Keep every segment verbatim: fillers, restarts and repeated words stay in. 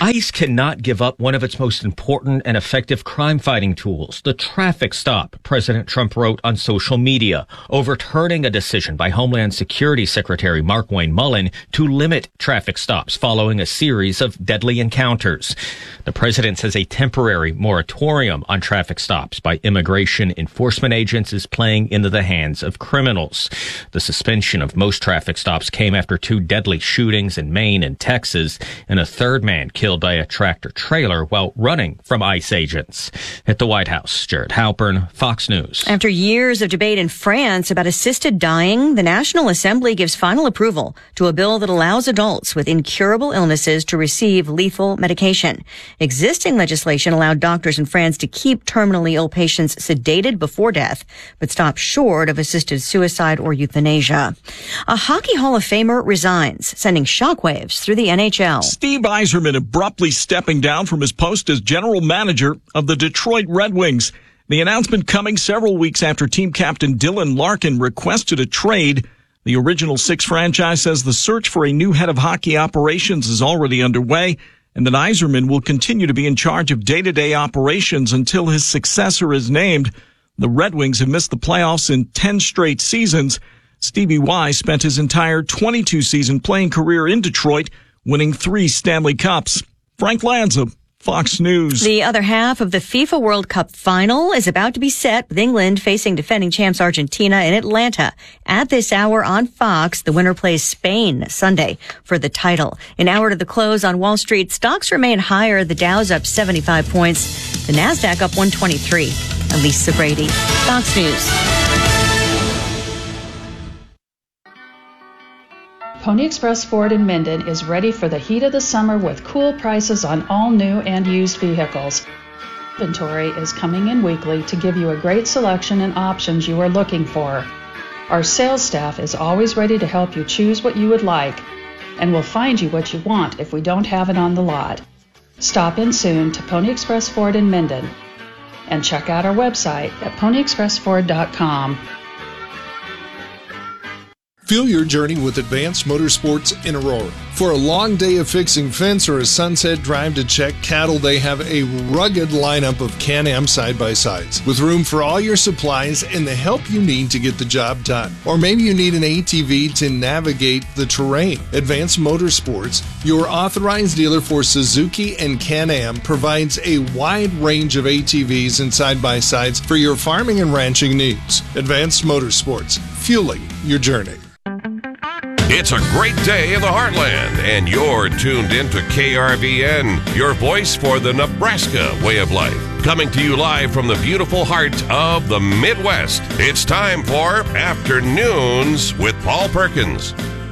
ICE cannot give up one of its most important and effective crime-fighting tools, the traffic stop, President Trump wrote on social media, overturning a decision by Homeland Security Secretary Markwayne Mullin to limit traffic stops following a series of deadly encounters. The president says a temporary moratorium on traffic stops by immigration enforcement agents is playing into the hands of criminals. The suspension of most traffic stops came after two deadly shootings in Maine and Texas, and a third man killed by a tractor trailer while running from ICE agents. At the White House, Jared Halpern, Fox News. After years of debate in France about assisted dying, the National Assembly gives final approval to a bill that allows adults with incurable illnesses to receive lethal medication. Existing legislation allowed doctors in France to keep terminally ill patients sedated before death, but stopped short of assisted suicide or euthanasia. A Hockey Hall of Famer resigns, sending shockwaves through the N H L. Steve Yzerman abruptly stepping down from his post as general manager of the Detroit Red Wings. The announcement coming several weeks after team captain Dylan Larkin requested a trade. The Original Six franchise says the search for a new head of hockey operations is already underway, and that Yzerman will continue to be in charge of day-to-day operations until his successor is named. The Red Wings have missed the playoffs in ten straight seasons. Stevie Y spent his entire twenty-two season playing career in Detroit, winning three Stanley Cups. Frank Lanza, Fox News. The other half of the FIFA World Cup final is about to be set, with England facing defending champs Argentina in Atlanta. At this hour on Fox, the winner plays Spain Sunday for the title. An hour to the close on Wall Street, stocks remain higher. The Dow's up seventy-five points. The Nasdaq up one twenty-three. I'm Lisa Brady, Fox News. Pony Express Ford in Minden is ready for the heat of the summer with cool prices on all new and used vehicles. Inventory is coming in weekly to give you a great selection and options you are looking for. Our sales staff is always ready to help you choose what you would like, and will find you what you want if we don't have it on the lot. Stop in soon to Pony Express Ford in Minden and check out our website at pony express ford dot com. Fuel your journey with Advanced Motorsports in Aurora. For a long day of fixing fence or a sunset drive to check cattle, they have a rugged lineup of Can-Am side-by-sides with room for all your supplies and the help you need to get the job done. Or maybe you need an A T V to navigate the terrain. Advanced Motorsports, your authorized dealer for Suzuki and Can-Am, provides a wide range of A T Vs and side-by-sides for your farming and ranching needs. Advanced Motorsports, fueling your journey. It's a great day in the heartland, and you're tuned into K R V N, your voice for the Nebraska way of life. Coming to you live from the beautiful heart of the Midwest, it's time for Afternoons with Paul Perkins.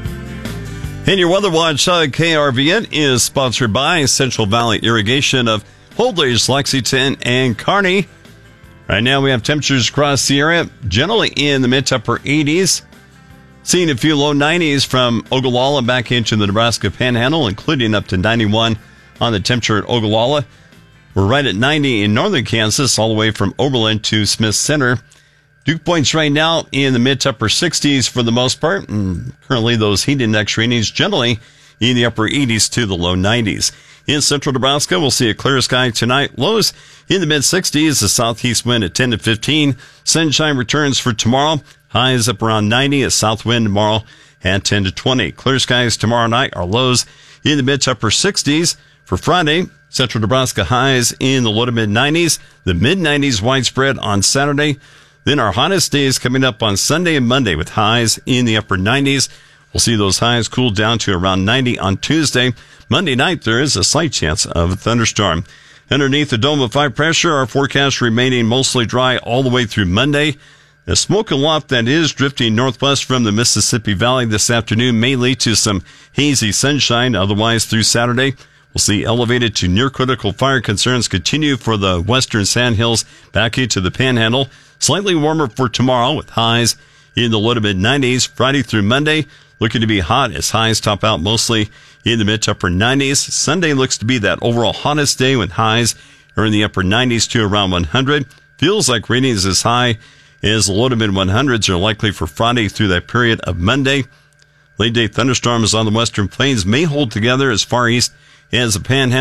And your Weather Watch uh, K R V N is sponsored by Central Valley Irrigation of Holdrege, Lexington, and Kearney. Right now we have temperatures across the area, generally in the mid to upper eighties. Seeing a few low nineties from Ogallala back into the Nebraska Panhandle, including up to ninety-one on the temperature at Ogallala. We're right at ninety in northern Kansas, all the way from Oberlin to Smith Center. Dew points right now in the mid to upper sixties for the most part, and currently those heat index readings generally in the upper eighties to the low nineties. In central Nebraska, we'll see a clear sky tonight. Lows in the mid sixties, the southeast wind at ten to fifteen. Sunshine returns for tomorrow. Highs up around ninety, a south wind tomorrow at ten to twenty. Clear skies tomorrow night. Our lows in the mid to upper sixties. For Friday, central Nebraska highs in the low to mid nineties. The mid nineties widespread on Saturday. Then our hottest days coming up on Sunday and Monday with highs in the upper nineties. We'll see those highs cool down to around ninety on Tuesday. Monday night, there is a slight chance of a thunderstorm. Underneath the dome of high pressure, our forecast remaining mostly dry all the way through Monday. The smoke aloft that is drifting northwest from the Mississippi Valley this afternoon may lead to some hazy sunshine. Otherwise, through Saturday, we'll see elevated to near critical fire concerns continue for the western sandhills back into the Panhandle. Slightly warmer for tomorrow with highs in the low to mid nineties. Friday through Monday looking to be hot as highs top out mostly in the mid to upper nineties. Sunday looks to be that overall hottest day with highs are in the upper nineties to around one hundred. Feels like readings as high as the low to mid one hundreds are likely for Friday through that period of Monday. Late day thunderstorms on the western plains may hold together as far east as the Panhandle.